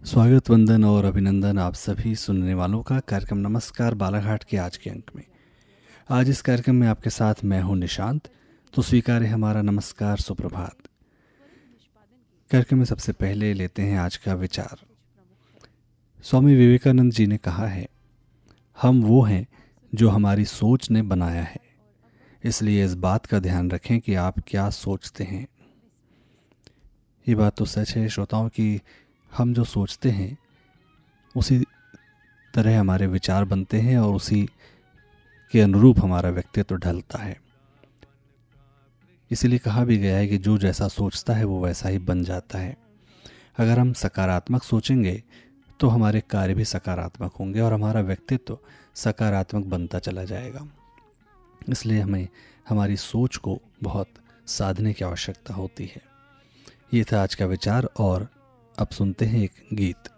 स्वागत, वंदन और अभिनंदन आप सभी सुनने वालों का कार्यक्रम नमस्कार बालाघाट के आज के अंक में। आज इस कार्यक्रम में आपके साथ मैं हूं निशांत। तो स्वीकार है हमारा नमस्कार, सुप्रभात। कार्यक्रम में सबसे पहले लेते हैं आज का विचार। स्वामी विवेकानंद जी ने कहा है, हम वो हैं जो हमारी सोच ने बनाया है, इसलिए इस बात का ध्यान रखें कि आप क्या सोचते हैं। ये बात तो सच है श्रोताओं कि हम जो सोचते हैं उसी तरह हमारे विचार बनते हैं और उसी के अनुरूप हमारा व्यक्तित्व ढलता है। इसीलिए कहा भी गया है कि जो जैसा सोचता है वो वैसा ही बन जाता है। अगर हम सकारात्मक सोचेंगे तो हमारे कार्य भी सकारात्मक होंगे और हमारा व्यक्तित्व सकारात्मक बनता चला जाएगा। इसलिए हमें हमारी सोच को बहुत साधने की आवश्यकता होती है। ये था आज का विचार और अब सुनते हैं एक गीत।